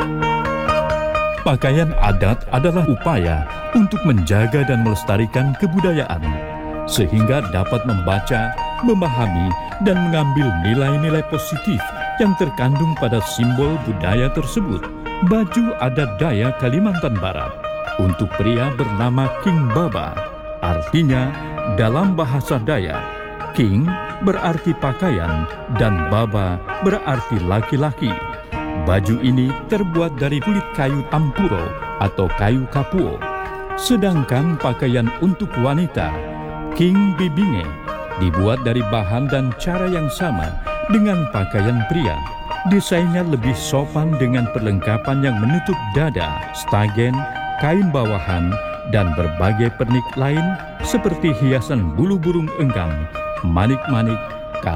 Pakaian adat adalah upaya untuk menjaga dan melestarikan kebudayaan, sehingga dapat membaca, memahami, dan mengambil nilai-nilai positif yang terkandung pada simbol budaya tersebut. Baju adat Dayak Kalimantan Barat untuk pria bernama King Baba. Artinya, dalam bahasa Dayak, King berarti pakaian dan Baba berarti laki-laki. Baju ini terbuat dari kulit kayu tampuro atau kayu kapuo. Sedangkan pakaian untuk wanita, King Bibinge, dibuat dari bahan dan cara yang sama dengan pakaian pria. Desainnya lebih sopan dengan perlengkapan yang menutup dada, stagen, kain bawahan, dan berbagai pernik lain seperti hiasan bulu burung enggang, manik-manik,